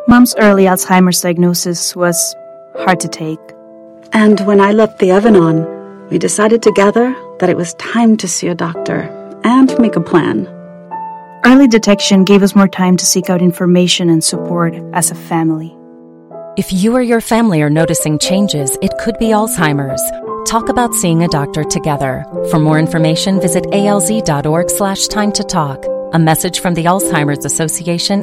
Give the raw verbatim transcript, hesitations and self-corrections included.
Mom's early Alzheimer's diagnosis was hard to take. And when I left the Evanon, we decided together that it was time to see a doctor and make a plan. Early detection gave us more time to seek out information and support as a family. If you or your family are noticing changes, it could be Alzheimer's. Talk about seeing a doctor together. For more information, visit alz.org slash time to talk. A message from the Alzheimer's Association